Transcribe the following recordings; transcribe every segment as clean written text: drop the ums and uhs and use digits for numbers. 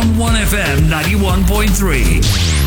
on 1FM 91.3.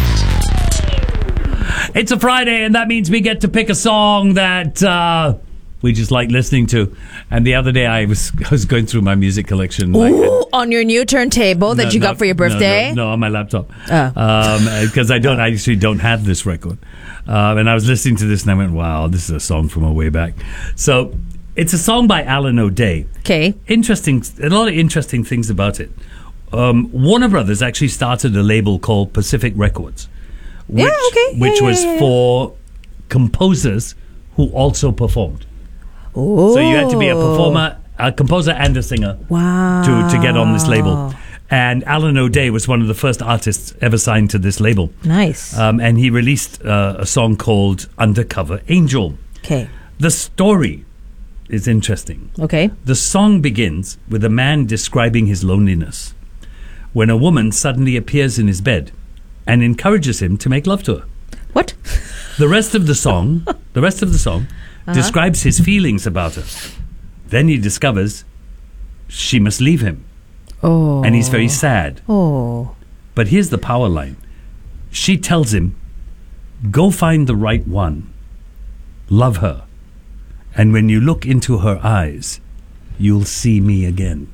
It's a Friday, and that means we get to pick a song that we just like listening to. And the other day, I was going through my music collection. Ooh, on your new turntable that you got for your birthday? No, on my laptop. Because I actually don't have this record. And I was listening to this, and I went, wow, this is a song from a way back. So it's a song by Alan O'Day. Okay. Interesting, a lot of interesting things about it. Warner Brothers actually started a label called Pacific Records. Which was for composers who also performed. Oh. So you had to be a performer, a composer, and a singer to get on this label. And Alan O'Day was one of the first artists ever signed to this label. Nice. And he released a song called Undercover Angel. Okay. The story is interesting. Okay. The song begins with a man describing his loneliness when a woman suddenly appears in his bed and encourages him to make love to her. What? The rest of the song describes his feelings about her. Then he discovers she must leave him. Oh. And he's very sad. Oh. But here's the power line. She tells him, go find the right one. Love her. And when you look into her eyes, you'll see me again.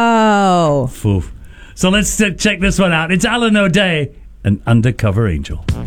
Wow. Foof. So let's check this one out. It's Alan O'Day, an Undercover Angel.